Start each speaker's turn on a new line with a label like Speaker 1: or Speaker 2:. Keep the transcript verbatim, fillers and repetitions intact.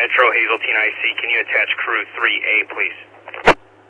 Speaker 1: Metro Hazeltine I C. Can you attach crew three A, please?